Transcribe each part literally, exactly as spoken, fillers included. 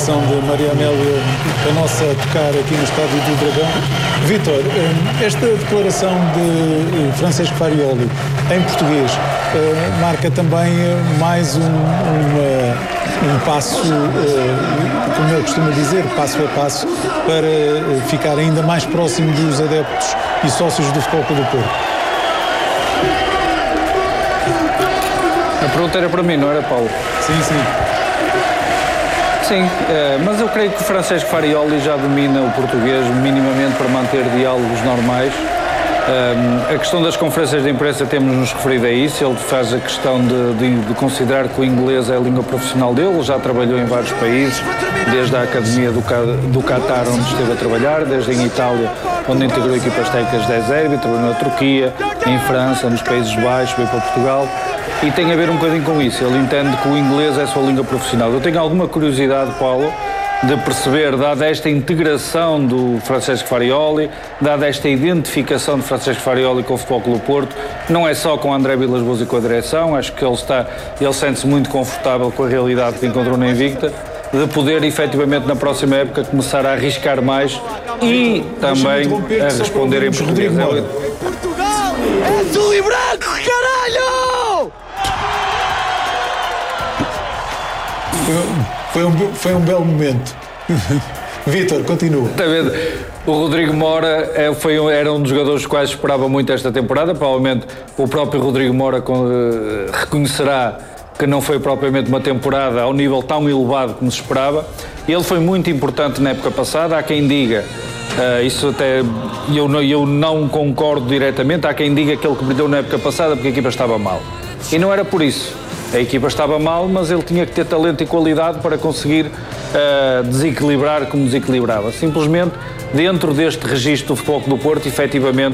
declaração de Maria Amélia Canossa a tocar aqui no Estádio do Dragão. Vítor, esta declaração de Francesco Farioli em português marca também mais um, uma, um passo, como ele costuma dizer, passo a passo, para ficar ainda mais próximo dos adeptos e sócios do Futebol Clube do Porto. A pergunta era para mim, não era, Paulo? Sim, sim. Sim, mas eu creio que o Francesco Farioli já domina o português minimamente para manter diálogos normais. A questão das conferências de imprensa, temos-nos referido a isso. Ele faz a questão de, de, de considerar que o inglês é a língua profissional dele. Já trabalhou em vários países, desde a Academia do, do Qatar, onde esteve a trabalhar, desde em Itália, onde integrou equipas técnicas da Zerbi, trabalhou na Turquia, em França, nos Países Baixos, veio para Portugal. E tem a ver um bocadinho com isso. Ele entende que o inglês é a sua língua profissional. Eu tenho alguma curiosidade, Paulo, de perceber, dada esta integração do Francesco Farioli, dada esta identificação de Francesco Farioli com o Futebol Clube do Porto, não é só com André Vilas-Boas e com a direção, acho que ele, está, ele sente-se muito confortável com a realidade que encontrou na Invicta, de poder, efetivamente, na próxima época, começar a arriscar mais e também a responder em português. Portugal é azul e branco, caralho! Foi um, foi um belo momento. Vítor, continua. Está vendo? O Rodrigo Mora é, foi, era um dos jogadores quais esperava muito esta temporada. Provavelmente o próprio Rodrigo Mora com, uh, reconhecerá que não foi propriamente uma temporada ao nível tão elevado como se esperava. Ele foi muito importante na época passada. Há quem diga, uh, isso até eu não, eu não concordo diretamente, há quem diga que ele que brilhou na época passada porque a equipa estava mal. E não era por isso. A equipa estava mal, mas ele tinha que ter talento e qualidade para conseguir uh, desequilibrar como desequilibrava. Simplesmente, dentro deste registro do Futebol Clube do Porto, efetivamente,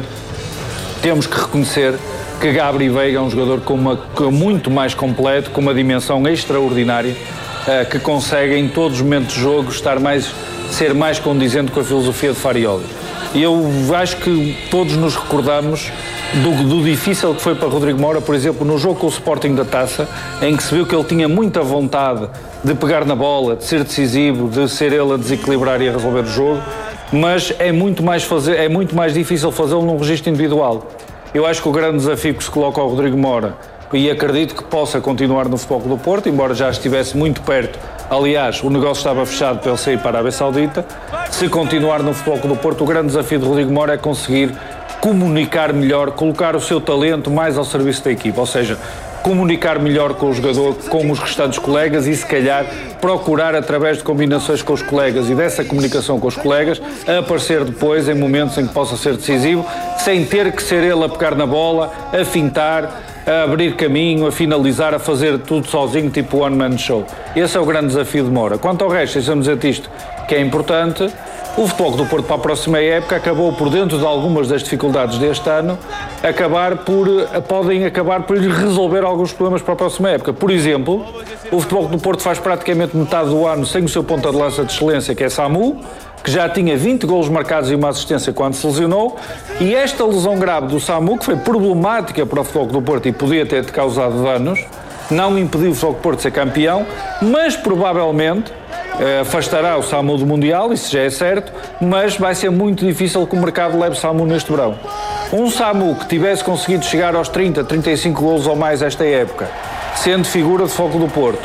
temos que reconhecer que Gabri Veiga é um jogador com uma, com muito mais completo, com uma dimensão extraordinária, uh, que consegue em todos os momentos de jogo estar mais, ser mais condizente com a filosofia de Farioli. E eu acho que todos nos recordamos Do, do difícil que foi para Rodrigo Mora, por exemplo, no jogo com o Sporting da Taça, em que se viu que ele tinha muita vontade de pegar na bola, de ser decisivo, de ser ele a desequilibrar e a resolver o jogo, mas é muito mais, fazer, é muito mais difícil fazê-lo num registro individual. Eu acho que o grande desafio que se coloca ao Rodrigo Mora, e acredito que possa continuar no Futebol Clube do Porto, embora já estivesse muito perto, aliás, o negócio estava fechado para ele sair para a Arábia Saudita, se continuar no Futebol Clube do Porto, o grande desafio de Rodrigo Mora é conseguir comunicar melhor, colocar o seu talento mais ao serviço da equipa, ou seja, comunicar melhor com o jogador, com os restantes colegas e, se calhar, procurar, através de combinações com os colegas e dessa comunicação com os colegas, aparecer depois em momentos em que possa ser decisivo, sem ter que ser ele a pegar na bola, a fintar, a abrir caminho, a finalizar, a fazer tudo sozinho, tipo one-man show. Esse é o grande desafio de Mora. Quanto ao resto, deixamos dizer isto, que é importante. O Futebol do Porto para a próxima época acabou por, dentro de algumas das dificuldades deste ano, acabar por, podem acabar por resolver alguns problemas para a próxima época. Por exemplo, o Futebol do Porto faz praticamente metade do ano sem o seu ponta de lança de excelência, que é Samu, que já tinha vinte golos marcados e uma assistência quando se lesionou, e esta lesão grave do Samu, que foi problemática para o Futebol do Porto e podia ter causado danos, não impediu o Futebol do Porto de ser campeão, mas provavelmente afastará o Samu do Mundial, isso já é certo, mas vai ser muito difícil que o mercado leve Samu neste verão. Um Samu que tivesse conseguido chegar aos trinta, trinta e cinco golos ou mais esta época, sendo figura de Futebol do Porto,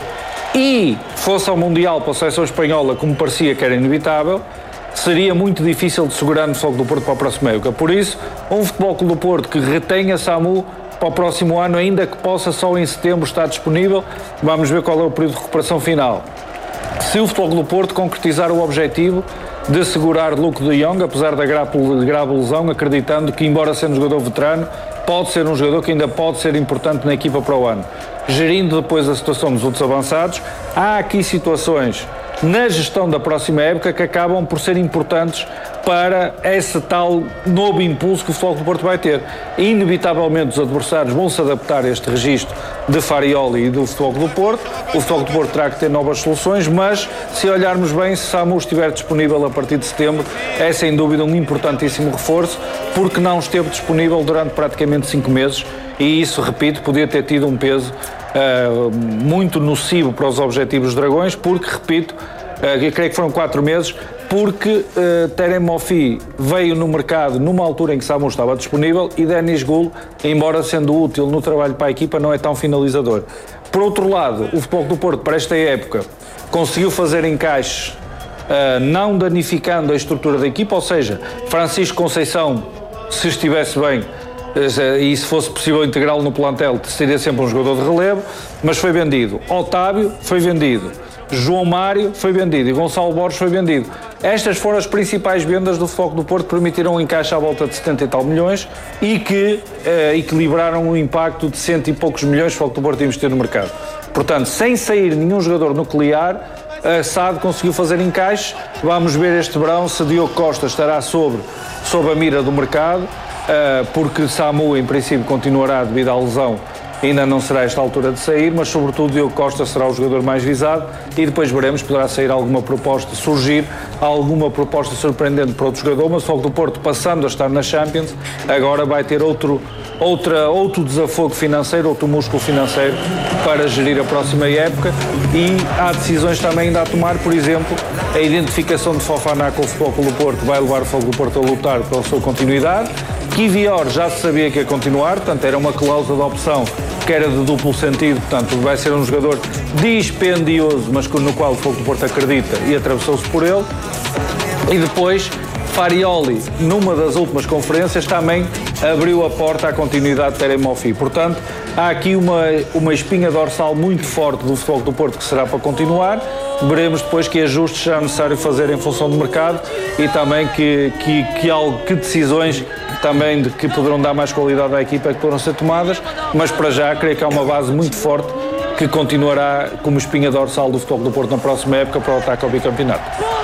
e fosse ao Mundial para a seleção espanhola, como parecia que era inevitável, seria muito difícil de segurar no Futebol do Porto para a próxima época. Por isso, um Futebol do Porto que retenha Samu para o próximo ano, ainda que possa só em setembro estar disponível, vamos ver qual é o período de recuperação final. Se o Futebol do Porto concretizar o objetivo de segurar Luke de Jong, apesar da grave lesão, acreditando que, embora sendo um jogador veterano, pode ser um jogador que ainda pode ser importante na equipa para o ano. Gerindo depois a situação dos outros avançados, há aqui situações na gestão da próxima época que acabam por ser importantes para esse tal novo impulso que o Futebol do Porto vai ter. E, inevitavelmente, os adversários vão se adaptar a este registro de Farioli e do Futebol do Porto. O Futebol do Porto terá que ter novas soluções, mas se olharmos bem, se Samu estiver disponível a partir de setembro, é sem dúvida um importantíssimo reforço, porque não esteve disponível durante praticamente cinco meses e isso, repito, podia ter tido um peso uh, muito nocivo para os objetivos dos Dragões, porque, repito, eu creio que foram quatro meses, porque uh, Terem Moffi veio no mercado numa altura em que Samu estava disponível e Denis Gul, embora sendo útil no trabalho para a equipa, não é tão finalizador. Por outro lado, o Futebol do Porto, para esta época, conseguiu fazer encaixes, uh, não danificando a estrutura da equipa, ou seja, Francisco Conceição, se estivesse bem, e se fosse possível integrá-lo no plantel, seria sempre um jogador de relevo, mas foi vendido. Otávio foi vendido, João Mário foi vendido e Gonçalo Borges foi vendido. Estas foram as principais vendas do Futebol do Porto, que permitiram um encaixe à volta de setenta e tal milhões e que eh, equilibraram o impacto de cento e poucos milhões que o Futebol do Porto investiu no mercado. Portanto, sem sair nenhum jogador nuclear, a S A D conseguiu fazer encaixe. Vamos ver este verão se Diogo Costa estará sobre, sob a mira do mercado, porque Samu, em princípio, continuará devido à lesão, ainda não será esta altura de sair, mas sobretudo Diogo Costa será o jogador mais visado e depois veremos, poderá sair alguma proposta, surgir alguma proposta surpreendente para outro jogador, mas o Futebol do Porto, passando a estar na Champions, agora vai ter outro, outra, outro desafogo financeiro, outro músculo financeiro para gerir a próxima época, e há decisões também ainda a tomar, por exemplo, a identificação de Fofana com o Futebol do Porto vai levar o Futebol do Porto a lutar pela sua continuidade. Kivior já se sabia que ia continuar, portanto era uma cláusula de opção que era de duplo sentido, portanto vai ser um jogador dispendioso, mas no qual o Futebol do Porto acredita, e atravessou-se por ele. E depois Farioli, numa das últimas conferências, também abriu a porta à continuidade de Terem Moffi. Portanto, há aqui uma, uma espinha dorsal muito forte do Futebol do Porto que será para continuar. Veremos depois que ajustes será necessário fazer em função do mercado e também que, que, que, algo, que decisões também de que poderão dar mais qualidade à equipa é que poderão ser tomadas, mas para já creio que há uma base muito forte que continuará como espinha dorsal do Futebol do Porto na próxima época para o ataque ao bicampeonato.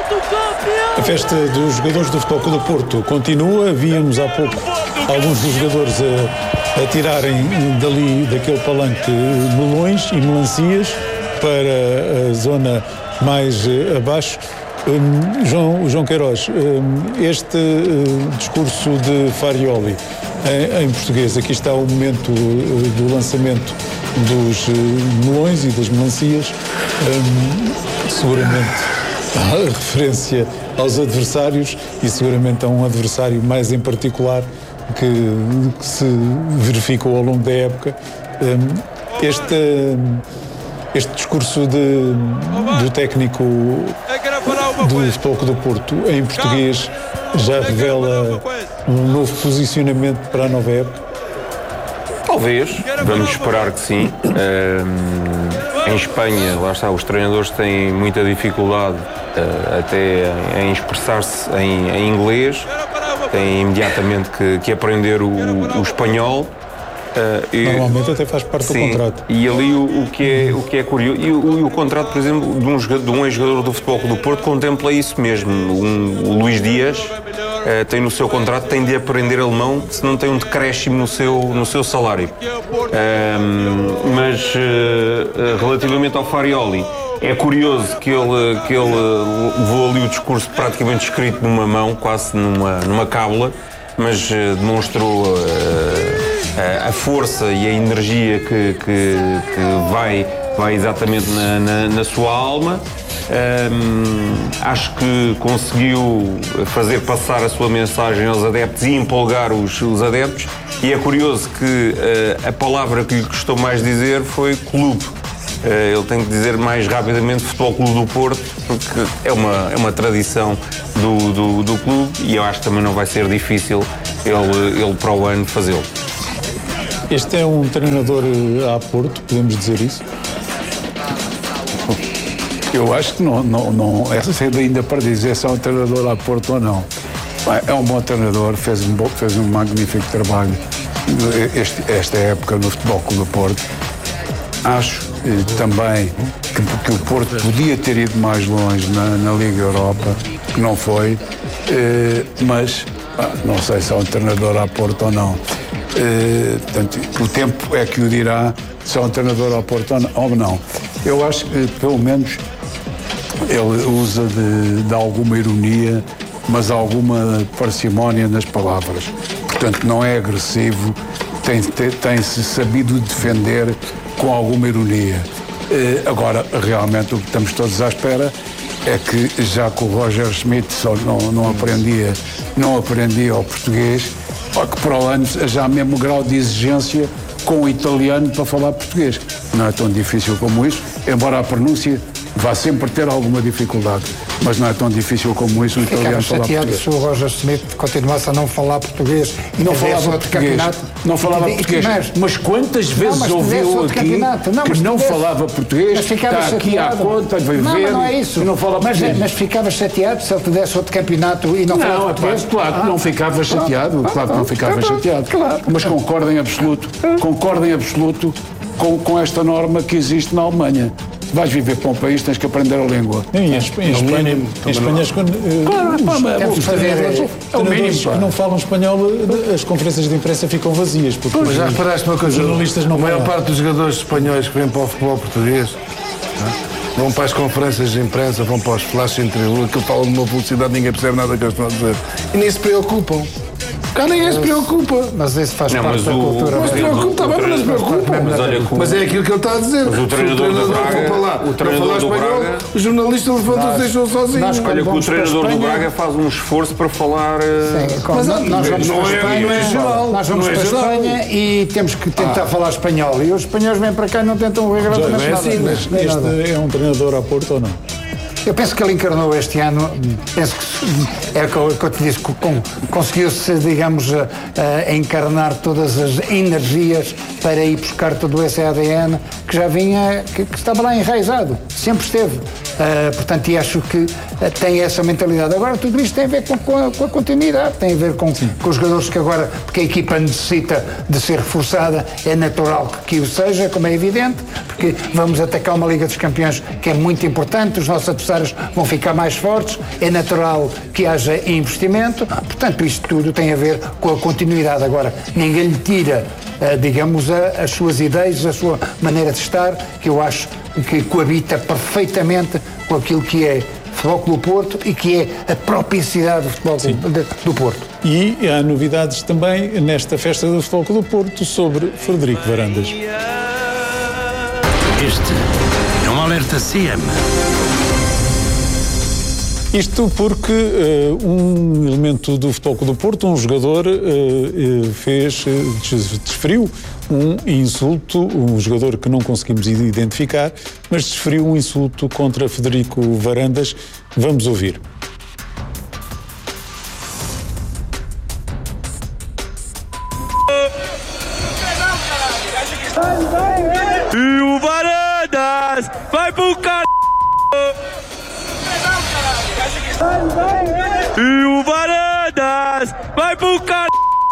A festa dos jogadores do Futebol do Porto continua. Víamos há pouco alguns dos jogadores a, a tirarem dali, daquele palanque, melões e melancias para a zona mais abaixo. Um, João, João Queiroz, um, este uh, discurso de Farioli em, em português, aqui está o momento uh, do lançamento dos uh, melões e das melancias, um, seguramente a referência aos adversários e seguramente a um adversário mais em particular que, que se verificou ao longo da época. Um, este, um, este discurso de, do técnico do Futebol do Porto em português já revela um novo posicionamento para a nova época? Talvez, vamos esperar que sim. Um, em Espanha, lá está, os treinadores têm muita dificuldade uh, até em expressar-se em, em inglês, têm imediatamente que, que aprender o, o espanhol. Uh, e, Normalmente até faz parte sim, do contrato. E ali o, o, que, é, o que é curioso, e o, o contrato, por exemplo, de um, de um ex-jogador do Futebol do Porto contempla isso mesmo. Um, o Luís Dias uh, tem no seu contrato, tem de aprender alemão, se não tem um decréscimo no seu, no seu salário. Uh, mas uh, relativamente ao Farioli, é curioso que ele, que ele levou ali o discurso praticamente escrito numa mão, quase numa, numa cábula, mas uh, demonstrou uh, a força e a energia que, que, que vai, vai exatamente na, na, na sua alma. Um, acho que conseguiu fazer passar a sua mensagem aos adeptos e empolgar os, os adeptos, e é curioso que uh, a palavra que lhe custou mais dizer foi clube. Uh, ele tem que dizer mais rapidamente Futebol Clube do Porto, porque é uma, é uma tradição do, do, do clube, e eu acho que também não vai ser difícil ele, ele para o ano fazê-lo. Este é um treinador a Porto, podemos dizer isso? Eu acho que não, não, não é cedo ainda para dizer se é um treinador a Porto ou não. É um bom treinador, fez um, bom, fez um magnífico trabalho este, esta época no Futebol Clube do Porto. Acho eh, também que, que o Porto podia ter ido mais longe na, na Liga Europa, que não foi, eh, mas ah, não sei se é um treinador a Porto ou não. Uh, portanto, o tempo é que o dirá se é um treinador ao Porto ou não. Eu acho que, pelo menos, ele usa de, de alguma ironia, mas alguma parcimónia nas palavras. Portanto, não é agressivo, tem, tem, tem-se sabido defender com alguma ironia. Uh, agora, realmente, o que estamos todos à espera é que já que o Roger Schmidt só não, não, aprendia, não aprendia o português, que para o ano já há mesmo grau de exigência com o italiano para falar português. Não é tão difícil como isso, embora a pronúncia vá sempre ter alguma dificuldade, mas não é tão difícil como isso o italiano falar português. Se o Roger Schmidt continuasse a não falar português e não falava português, não falava português, mas quantas vezes não, ouviu aqui não, que mas não falava português, está aqui à conta, vai não, ver, mas não é isso. Não fala mas, português. Mas ficava chateado se ele te desse outro campeonato e não, não falava português? Não, claro que ah, não ficava chateado, ah, claro que não ficava ah, chateado, claro. Mas concordo em absoluto, concordo em absoluto com, com esta norma que existe na Alemanha. Vais viver para um país, tens que aprender a língua. E em Espanha, em Espanha, em Espanha as, claro, os, os treinadores, é o mínimo, que não falam espanhol, as conferências de imprensa ficam vazias. Porque mas já reparaste uma coisa, jornalistas não a maior falam. parte dos jogadores espanhóis que vêm para o futebol português não? vão para as conferências de imprensa, vão para os flashes em tribuna, que falam de uma velocidade, ninguém percebe nada que eles estão a dizer. E nem se preocupam. Cá ninguém se preocupa. Mas isso faz não, parte da o, cultura. Mas se preocupa, está bem, mas não se preocupa. Mas, olha, com... mas é aquilo que ele está a dizer. Mas o treinador, o treinador do Braga, para lá, o treinador para falar do espanhol, Braga, o jornalista levantou-se e deixou sozinho. Nós, olha que o treinador Espanha, do Braga faz um esforço para falar. Sim, como mas nós, nós vamos não para a é, Espanha, não é geral, nós vamos não é para a geral. Espanha e temos que tentar ah. falar espanhol. E os espanhóis vêm para cá e não tentam rigorosamente é nada. assim, mas este é um treinador a Porto ou não? Eu penso que ele encarnou este ano, penso que é o que eu te disse, conseguiu-se, digamos, a, a encarnar todas as energias para ir buscar todo esse A D N que já vinha, que, que estava lá enraizado, sempre esteve. Uh, portanto, e acho que uh, tem essa mentalidade. Agora, tudo isto tem a ver com, com, a, com a continuidade, tem a ver com, com os jogadores que agora, porque a equipa necessita de ser reforçada, é natural que, que o seja, como é evidente, porque vamos atacar uma Liga dos Campeões que é muito importante, os nossos adversários vão ficar mais fortes, é natural que haja investimento, portanto, isto tudo tem a ver com a continuidade. Agora, ninguém lhe tira, uh, digamos, a, as suas ideias, a sua maneira de estar, que eu acho que coabita perfeitamente com aquilo que é Futebol Clube do Porto e que é a propicidade do Futebol Clube do Porto. E há novidades também nesta festa do Futebol Clube do Porto sobre Frederico Varandas. Este é um alerta C M. Isto porque uh, um elemento do Futebol Clube do Porto, um jogador, uh, uh, fez, uh, desferiu um insulto, um jogador que não conseguimos identificar, mas desferiu um insulto contra Frederico Varandas. Vamos ouvir. E o Varandas vai pro caralho! E o Varandas vai pro caralho!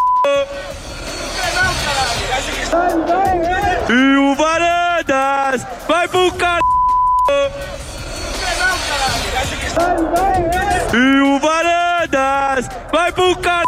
E o Varandas vai pro caralho! E o Varandas vai pro caralho!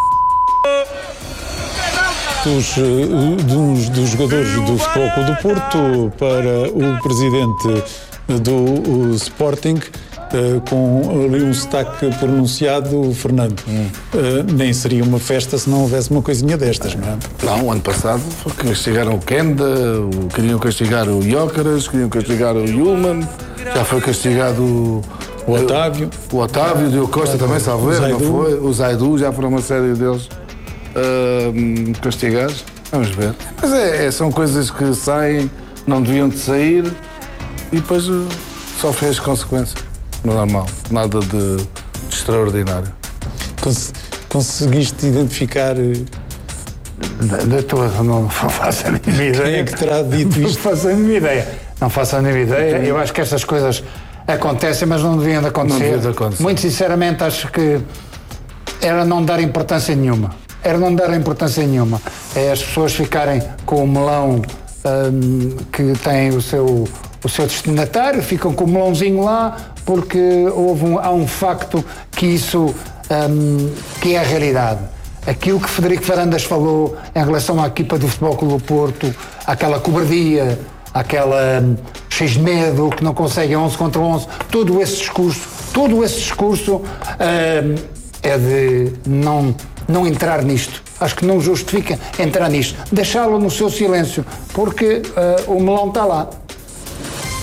Dos, dos, dos jogadores do Futebol Clube do Porto para o presidente do Sporting, Uh, com ali um sotaque pronunciado, Fernando. Hum. Uh, nem seria uma festa se não houvesse uma coisinha destas, não é? Não, ano passado castigaram o Kenda, o, queriam castigar o Jóqueras, queriam castigar o Yulman, já foi castigado o, o Otávio. O, o Otávio, o Diogo Costa também, salvo ver, não foi? O Zaidu, já foram uma série deles uh, castigados. Vamos ver. Mas é, é, são coisas que saem, não deviam de sair e depois uh, só fez consequências. Normal, nada de, de extraordinário. Cons conseguiste identificar? De, de todo, não faço a mínima ideia. Quem é que terá dito isto? Não faço a mínima ideia. Não faço a mínima ideia. Eu acho que estas coisas acontecem, mas não deviam de acontecer. Não devia de acontecer. Muito sinceramente, acho que era não dar importância nenhuma. Era não dar importância nenhuma. É as pessoas ficarem com o melão hum, que tem o seu, o seu destinatário, ficam com o melãozinho lá, porque houve um, há um facto que isso um, que é a realidade. Aquilo que Frederico Varandas falou em relação à equipa do Futebol Clube do Porto, aquela cobardia, aquela um, cheio de medo, que não conseguem onze contra onze, todo esse discurso, todo esse discurso um, é de não, não entrar nisto. Acho que não justifica entrar nisto. Deixá-lo no seu silêncio, porque uh, o melão está lá.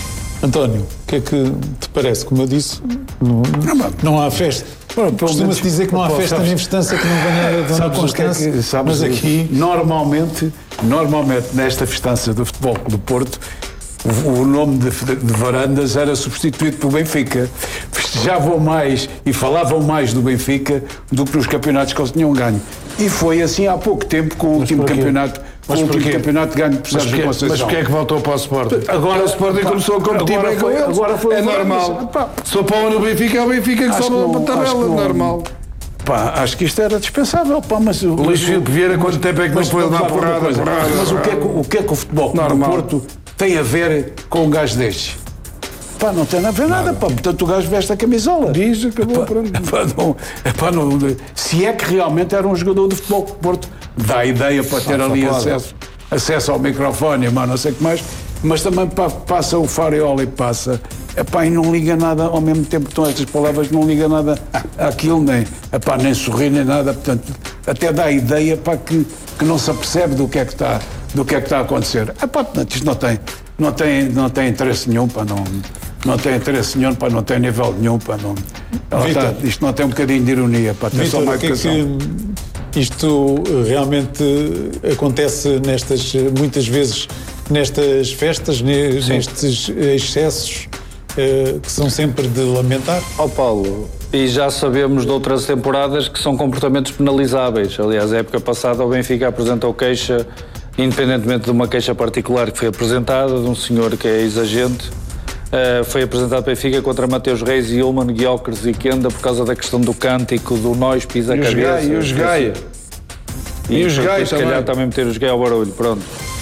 António, o que é que te parece? Como eu disse, não, não, não há festa. Costuma-se dizer que não há festa nem festança que não venha da Dona Constância, que é que, mas aqui, normalmente, normalmente, nesta festança do Futebol Clube do Porto, o, o nome de, de Varandas era substituído por Benfica. Festejavam mais e falavam mais do Benfica do que nos campeonatos que eles tinham ganho. E foi assim há pouco tempo com o último campeonato, com o último campeonato ganho por Sérgio Conceição. Mas porquê é que voltou para o Sporting? Agora o Sporting pá, começou a competir bem com eles. Agora foi é normal. Se o pau no Benfica, é o Benfica que sobe a tabela, normal. Pá, acho que isto era dispensável, pá, mas... O Luís Filipe Vieira, quanto tempo é que não foi levar porrada? Mas o que é que o, que é que o futebol do Porto tem a ver com um gajo destes? Pá, não tem a ver nada, nada. Pá, portanto o gajo veste a camisola. Diz, acabou, pronto. Pá, não, pá, não, se é que realmente era um jogador do futebol do Porto, dá a ideia para ter Só ali acesso, acesso ao microfone, mas não sei o que mais, mas também pá, passa o Farioli, passa... Epá, e não liga nada, ao mesmo tempo que estão estas palavras, não liga nada àquilo, nem, epá, nem sorri, nem nada, portanto, até dá a ideia, epá, que, que não se apercebe do que é que está, do que é que está a acontecer. Epá, portanto, isto não tem, não tem, não tem interesse nenhum, pá, não, não tem interesse nenhum, pá, não tem nível nenhum, pá, não, está, isto não tem um bocadinho de ironia, pá, tem só uma educação. Que isto realmente acontece nestas, muitas vezes, nestas festas, nestes excessos, Uh, que são sempre de lamentar? Ó oh Paulo, e já sabemos de outras temporadas que são comportamentos penalizáveis. Aliás, a época passada o Benfica apresentou queixa, independentemente de uma queixa particular que foi apresentada, de um senhor que é ex-agente, uh, foi apresentado Benfica contra Mateus Reis e Ulman, Guiocres e Kenda por causa da questão do cântico, do nós, pisa a cabeça. E os Gaia. E, e os Gaia também. Se calhar também meter os Gaia ao barulho, pronto.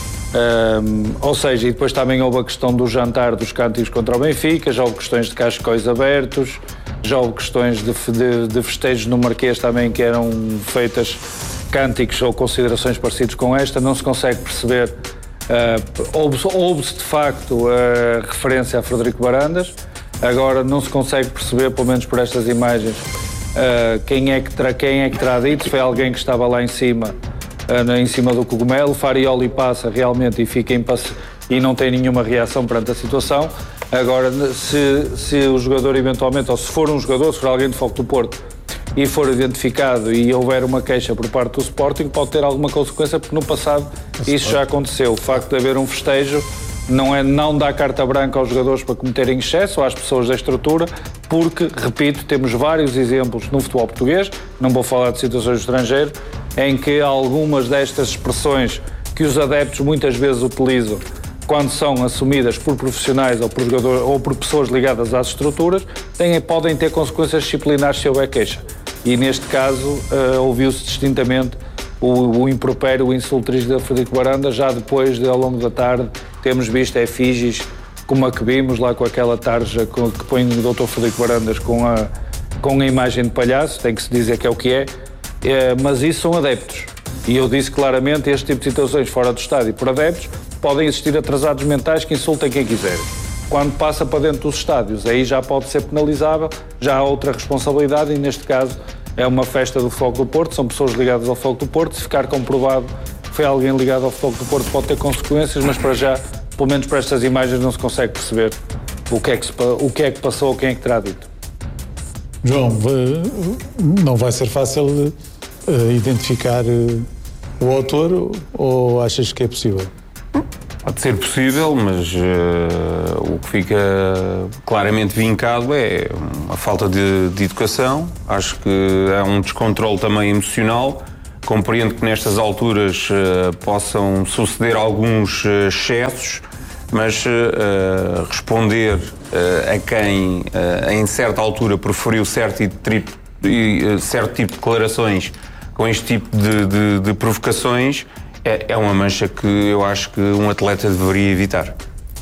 Um, ou seja, e depois também houve a questão do jantar dos cânticos contra o Benfica, já houve questões de cascóis abertos, já houve questões de, de, de festejos no Marquês também que eram feitas cânticos ou considerações parecidos com esta, não se consegue perceber, uh, houve-se houve de facto a referência a Frederico Varandas, agora não se consegue perceber, pelo menos por estas imagens, uh, quem, é que terá, quem é que terá dito, se foi alguém que estava lá em cima, em cima do cogumelo. Farioli passa realmente e fica impass... e não tem nenhuma reação perante a situação. Agora, se, se o jogador eventualmente, ou se for um jogador, se for alguém de Foco do Porto e for identificado e houver uma queixa por parte do Sporting, pode ter alguma consequência, porque no passado isso já aconteceu. O facto de haver um festejo não é não dar carta branca aos jogadores para cometerem excesso, ou às pessoas da estrutura, porque, repito, temos vários exemplos no futebol português, não vou falar de situações do estrangeiro, em que algumas destas expressões que os adeptos muitas vezes utilizam quando são assumidas por profissionais ou por, jogador, ou por pessoas ligadas às estruturas, têm, podem ter consequências disciplinares se houver queixa. E neste caso uh, ouviu-se distintamente o, o impropério, o insulto dirigido a Frederico Varandas, já depois de, ao longo da tarde, temos visto efígies como a que vimos lá com aquela tarja com, que põe o doutor Frederico Varandas com a, com a imagem de palhaço, tem que se dizer que é o que é, é, mas isso são adeptos. E eu disse claramente, este tipo de situações fora do estádio por adeptos, podem existir atrasados mentais que insultem quem quiser. Quando passa para dentro dos estádios, aí já pode ser penalizável, já há outra responsabilidade e neste caso é uma festa do Foco do Porto, são pessoas ligadas ao Foco do Porto, se ficar comprovado que foi alguém ligado ao Foco do Porto pode ter consequências, mas para já, pelo menos para estas imagens, não se consegue perceber o que é que, se, o que, é que passou ou quem é que terá dito. João, não vai ser fácil uh, identificar uh, o autor ou achas que é possível? Pode ser possível, mas uh, o que fica claramente vincado é uma falta de, de educação. Acho que é um descontrole também emocional. Compreendo que nestas alturas uh, possam suceder alguns uh, excessos, mas uh, responder uh, a quem uh, em certa altura preferiu certo tipo, uh, certo tipo de declarações com este tipo de, de, de provocações é, é uma mancha que eu acho que um atleta deveria evitar.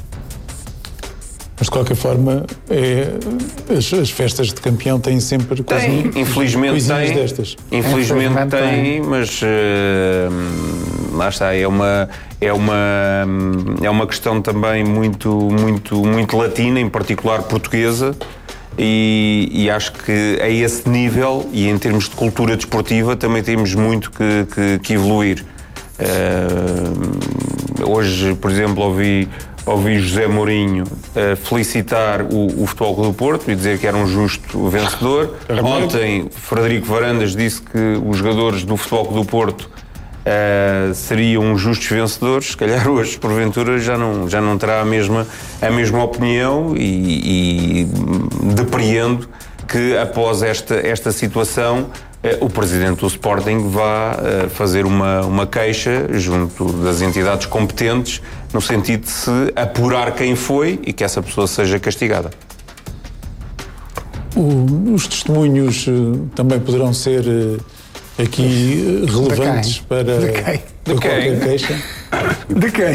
Mas de qualquer forma, é, as, as festas de campeão têm sempre quase tem, infelizmente tem, destas. Infelizmente é, tem, tem, mas uh, lá está, é uma, é, uma, é uma questão também muito, muito, muito latina, em particular portuguesa, e, e acho que a esse nível, e em termos de cultura desportiva, também temos muito que, que, que evoluir. Uh, hoje, por exemplo, ouvi, ouvi José Mourinho uh, felicitar o, o Futebol Clube do Porto e dizer que era um justo vencedor. Ontem, Frederico Varandas disse que os jogadores do Futebol Clube do Porto uh, seriam justos vencedores. Se calhar hoje, porventura, já não, já não terá a mesma, a mesma opinião e, e depreendo que após esta, esta situação o Presidente do Sporting vá fazer uma, uma queixa junto das entidades competentes no sentido de se apurar quem foi e que essa pessoa seja castigada. O, os testemunhos também poderão ser aqui relevantes de para, de quem? para De qualquer quem? queixa. De quem?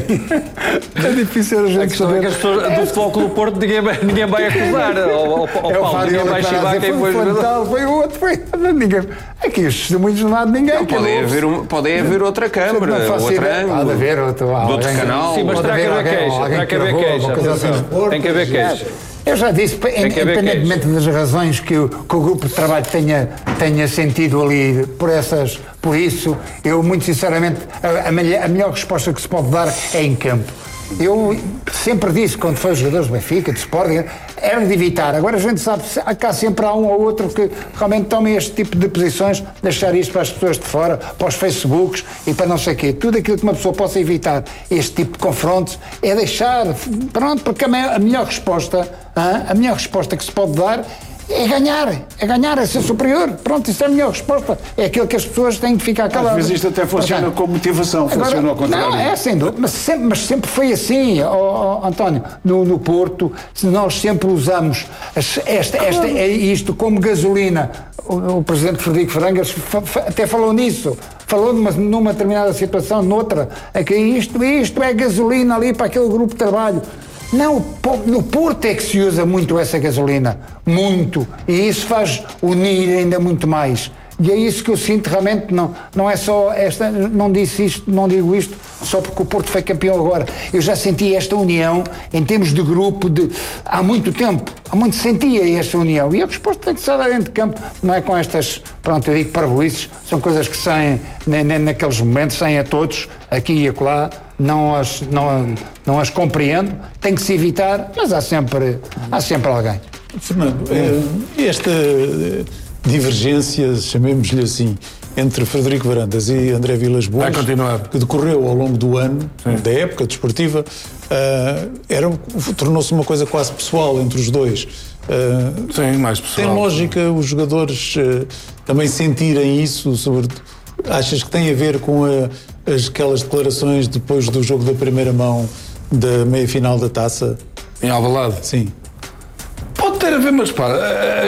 É difícil a A gente questão é saber. que as pessoas do Futebol Clube do Porto ninguém vai, ninguém vai acusar. Ao, ao, ao É o Paulo, Fábio ninguém vai que está a chivar dizer, quem foi o foi jogador. tal, foi o outro, foi. Ninguém. Aqui os testemunhos não há de ninguém. Não, pode, haver um, pode haver outra câmara, Não faço outro ideia. ângulo, Pode haver outro, de outro alguém- canal. Sim, mas Pode terá que haver haver alguém- queixa. alguém Terá que que haver gravou, queixa. uma coisa assim. Atenção. Tem que haver queixa. Eu já disse, que haver independentemente das razões que o, que o grupo de trabalho tenha, tenha sentido ali por essas, por isso, eu muito sinceramente, a, a, melhor, a melhor resposta que se pode dar é em campo. Eu sempre disse, quando foi os jogadores do Benfica, de Sporting, era de evitar. Agora a gente sabe, cá sempre há um ou outro que realmente toma este tipo de posições, deixar isto para as pessoas de fora, para os Facebooks e para não sei o quê. Tudo aquilo que uma pessoa possa evitar, este tipo de confrontos, é deixar, pronto, porque a, me, a melhor resposta, hein, a melhor resposta que se pode dar é ganhar, é ganhar, é ser superior. Pronto, isso é a melhor resposta. É aquilo que as pessoas têm de ficar caladas. Às vezes isto até funciona Portanto, como motivação, agora, funciona ao contrário. Não, é sem dúvida, mas sempre, mas sempre foi assim, ó, ó, António. No, no Porto, nós sempre usamos as- esta, esta, é isto como gasolina. O, o Presidente Frederico Varandas fa- fa- até falou nisso. Falou numa, numa determinada situação, noutra, é que isto, isto é gasolina ali para aquele grupo de trabalho. Não, no Porto é que se usa muito essa gasolina, muito, e isso faz unir ainda muito mais. E é isso que eu sinto realmente, não, não é só esta, não disse isto, não digo isto só porque o Porto foi campeão agora. Eu já senti esta união em termos de grupo de, há muito tempo, há muito sentia esta união. E a resposta tem que ser dentro de campo, não é com estas, pronto, eu digo parvoíces, são coisas que saem na, na, naqueles momentos, saem a todos, aqui e acolá, não as, não, não as compreendo, tem que se evitar, mas há sempre, há sempre alguém. Fernando, eh, esta eh, divergência, chamemos-lhe assim, entre Frederico Varandas e André Vilas Boas, Vai continuar. que decorreu ao longo do ano, Sim. da época desportiva, uh, era, tornou-se uma coisa quase pessoal entre os dois. Uh, Sim, mais pessoal. Tem lógica os jogadores uh, também sentirem isso, sobretudo. Achas que tem a ver com a, as, aquelas declarações depois do jogo da primeira mão da meia-final da Taça? Em Alvalade? Sim. Pode ter a ver, mas para, a,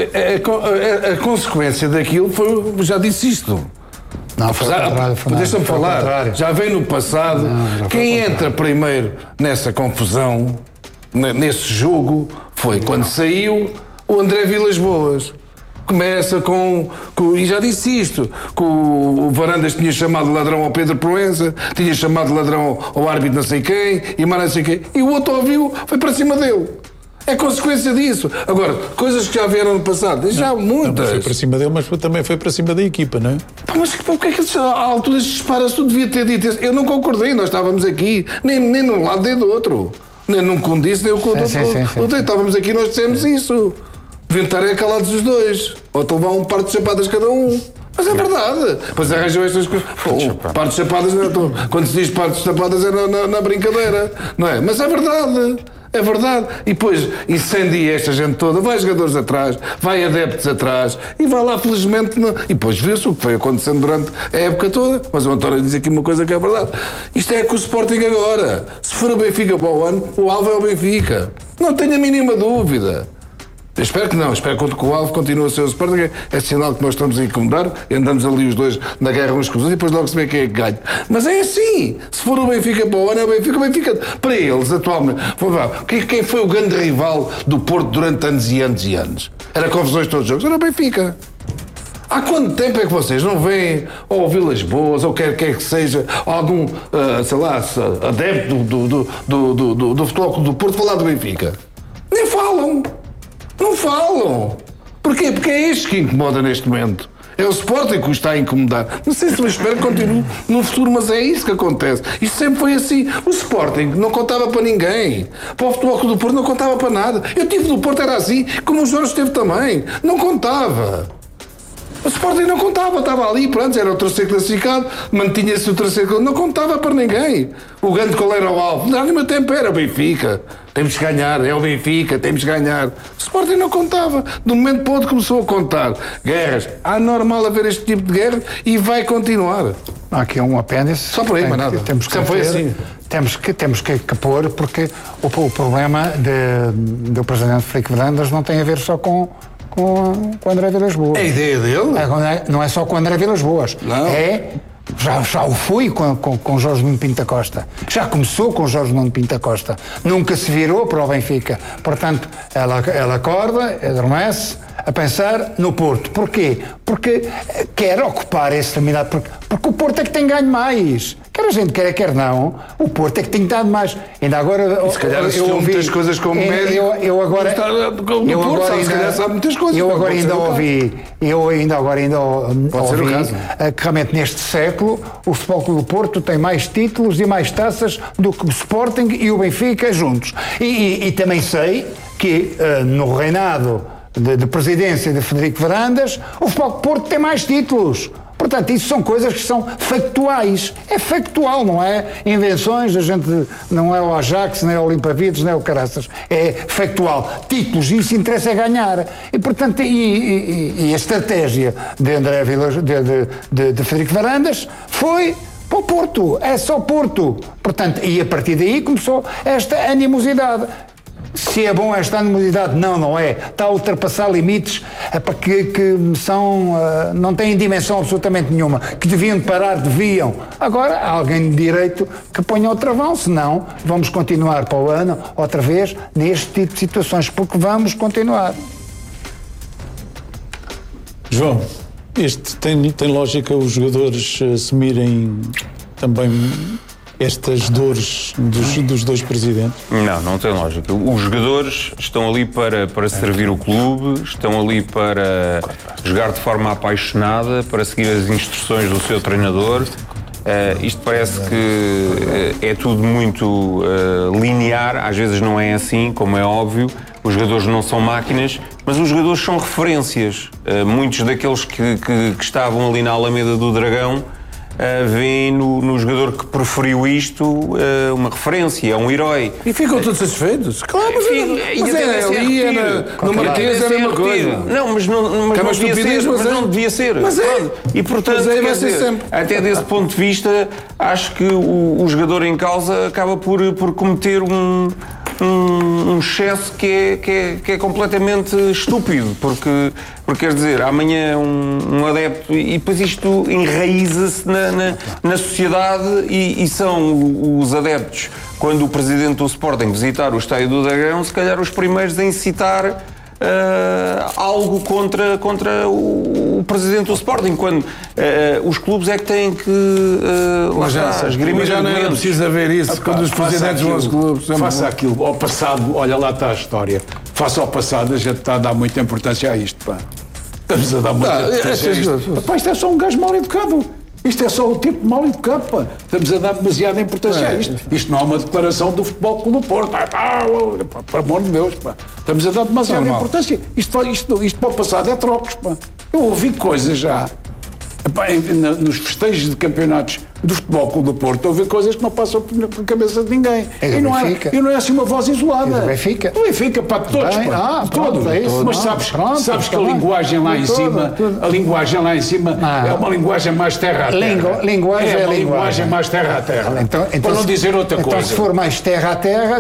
a, a, a consequência daquilo foi, já disse isto. Não, foi Apesar- ao contrário, foi nada, Deixa-me foi ao falar, contrário. já vem no passado, Não, já foi quem ao entra primeiro nessa confusão, ne- nesse jogo, foi quando saiu o André Vilas Boas. Começa com, com, e já disse isto, que o, o Varandas tinha chamado ladrão ao Pedro Proença, tinha chamado ladrão ao árbitro não sei quem, e mais não sei quem, e o outro ouviu, foi para cima dele. É consequência disso. Agora, coisas que já vieram no passado, já há Não, muitas. foi para cima dele, mas foi- também foi para cima da equipa, não é? Pá, mas pá, o que é que ele, à altura dispara-se, tu devia ter dito isso. Eu não concordei, nós estávamos aqui, nem, nem num lado nem do outro. Nem num com disse, nem o com o outro. sim, sim, sim. outro. Estávamos aqui e nós dissemos isso. Deviam estar aí calados os dois. Ou te levar um par de chapadas cada um. Mas é verdade. Pois arranjam estas coisas. Pô, par de chapadas, não é, tô- quando se diz par de chapadas é na, na- na brincadeira. Não é? Mas é verdade. É verdade. E depois incendia esta gente toda, vai jogadores atrás, vai adeptos atrás e vai lá felizmente. Não. E depois vê-se o que foi acontecendo durante a época toda. Mas o António diz aqui uma coisa que é verdade. Isto é com o Sporting agora. Se for o Benfica para o ano, o alvo é o Benfica. Não tenho a mínima dúvida. Eu espero que não, espero que o alvo continue a ser o Sporting. É sinal que nós estamos a incomodar e andamos ali os dois na guerra uns com os outros e depois logo se vê quem é que ganha. Mas é assim, se for o Benfica para o ano, é o Benfica, o Benfica para eles atualmente. Quem, quem foi o grande rival do Porto durante anos e anos e anos? Era confusões todos os jogos, era o Benfica. Há quanto tempo é que vocês não veem, ou o Vilas Boas, ou quer quer que seja, algum, uh, sei lá, adepto do, do, do, do, do, do futebol do Porto falar do Benfica? Nem falam. Não falam. Porquê? Porque é este que incomoda neste momento. É o Sporting que o está a incomodar. Não sei se eu espero que continue no futuro, mas é isso que acontece. Isto sempre foi assim. O Sporting não contava para ninguém. Para o Futebol Clube do Porto não contava para nada. Eu tive no Porto, era assim, como o Jorge teve também. Não contava. O Sporting não contava, estava ali, pronto, era o terceiro classificado, mantinha-se o terceiro classificado, não contava para ninguém. O grande qual era o alvo? Não, ao mesmo tempo era o Benfica. Temos que ganhar, é o Benfica, temos que ganhar. O Sporting não contava. De um momento para o outro começou a contar. Guerras. Há normal haver este tipo de guerra e vai continuar. Aqui é um apêndice. Só por aí, mas nada. Temos que Sempre foi assim. Temos que, temos que, que pôr, porque o, o problema de, do presidente Filipe Varandas não tem a ver só com, com, com André Vilas Boas. É a ideia dele? É, não é só com André Vilas Boas. Não. É... Já, já o fui com, com, com Jorge Nuno Pinto da Costa. Já começou com Jorge Nuno Pinto da Costa. Nunca se virou para o Benfica. Portanto, ela, ela acorda, adormece, a pensar no Porto. Porquê? Porque quer ocupar esse determinado... Porque, porque o Porto é que tem ganho mais. Quer a gente quer, quer não, o Porto é que tem dado mais. Ainda agora... E se calhar eu, eu ouvi muitas coisas como eu, médico. Eu, eu agora... No eu Porto, agora sabe, ainda, se calhar sabe muitas coisas. Eu agora ainda ouvi... Caso. Eu ainda agora ainda Pode ouvi ser o caso. que realmente neste século o Futebol Clube do Porto tem mais títulos e mais taças do que o Sporting e o Benfica juntos. E, e, e também sei que uh, no reinado de, de presidência de Frederico Varandas o Futebol Clube do Porto tem mais títulos. Portanto, isso são coisas que são factuais. É factual, não é invenções, a gente não é o Ajax, nem é o Olimpavides, nem é o Caraças. É factual. Títulos, isso interessa é ganhar. E, portanto, e, e, e a estratégia de André Vilas, de, de, de, de Frederico Varandas foi para o Porto. É só Porto. Portanto, e a partir daí começou esta animosidade. Se é bom esta animosidade, não, não é. Está a ultrapassar limites que, que são, uh, não têm dimensão absolutamente nenhuma. Que deviam parar, deviam. Agora, há alguém de direito que ponha o travão, senão vamos continuar para o ano, outra vez, neste tipo de situações, porque vamos continuar. João, este tem, tem lógica os jogadores assumirem também estas dores dos, dos dois presidentes? Não, não tem lógica. Os jogadores estão ali para, para servir o clube, estão ali para jogar de forma apaixonada, para seguir as instruções do seu treinador. Uh, isto parece que uh, é tudo muito uh, linear, às vezes não é assim, como é óbvio. Os jogadores não são máquinas, mas os jogadores são referências. Uh, muitos daqueles que, que, que estavam ali na Alameda do Dragão Uh, vêem no, no jogador que preferiu isto uh, uma referência, é um herói. E ficam todos satisfeitos? Claro, mas, Fico, é, mas é ali, é na, no Marquês é a mesma coisa. Não, mas não, mas não devia ser. Mas, mas não devia ser. Mas é. E portanto, mas é, quer dizer, sempre. Até desse ponto de vista, acho que o, o jogador em causa acaba por, por cometer um, um, um excesso que é, que, é, que é completamente estúpido, porque, porque quer dizer, amanhã um, um adepto, e depois isto enraiza-se na, na, na sociedade e, e são os adeptos, quando o presidente do Sporting visitar o estádio do Dragão, se calhar os primeiros a incitar Uh, algo contra, contra o, o presidente do Sporting, quando uh, os clubes é que têm que uh, lá mas já, está, mas já não era preciso haver isso. Ah, quando os presidentes vão aos clubes, faça aquilo ao passado, olha lá está a história, faça ao passado, a gente está a dar muita importância a isto, pá. Estamos a dar muita ah, importância a isto. Pá, isto é só um gajo mal educado. Isto é só o tipo mal educado, pá. Estamos a dar demasiada importância é, a isto. Isto não é uma declaração do Futebol Clube do Porto. Pá, pá, pá, por amor de Deus, pá. Estamos a dar demasiada normal. importância. Isto, isto, isto para o passado é trocos, pá. Eu ouvi coisas já, pá, nos festejos de campeonatos do Futebol Clube do Porto, ouvi coisas que não passam pela cabeça de ninguém. É e, não é, e não é assim uma voz isolada. É do Benfica. Do Benfica, pá, de todos, Bem, pá. ah, de pronto, todos. É isso, Mas não, sabes, pronto, sabes que a bem. linguagem lá em tudo, cima, tudo. a linguagem lá em cima não. é uma linguagem mais terra a terra. Lingu, linguagem é é uma linguagem. linguagem mais terra a terra. Então, então, para não dizer outra então, coisa. se for mais terra a terra,